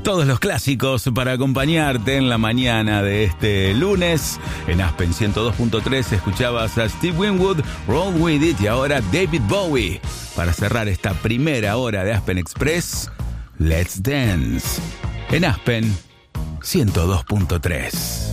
Todos los clásicos para acompañarte en la mañana de este lunes. En Aspen 102.3 escuchabas a Steve Winwood, Roll With It, y ahora David Bowie. Para cerrar esta primera hora de Aspen Express, Let's Dance. En Aspen 102.3.